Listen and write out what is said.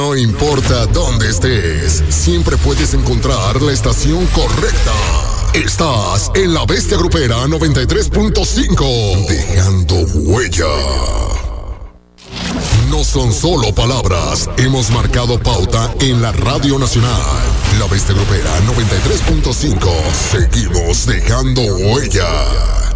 No importa dónde estés, siempre puedes encontrar la estación correcta. Estás en La Bestia Grupera 93.5, dejando huella. No son solo palabras, hemos marcado pauta en la Radio Nacional. La Bestia Grupera 93.5, seguimos dejando huella.